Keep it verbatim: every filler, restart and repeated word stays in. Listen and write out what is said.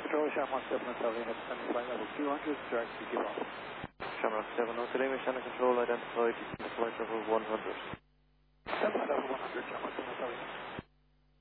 Control, Shamrock seven Hotel, unit descending flight level two hundred, direct to give off. Shamrock seven Hotel, Shannon Control identified, flight level one hundred. Flight level one hundred, Shamrock seven Hotel, unit.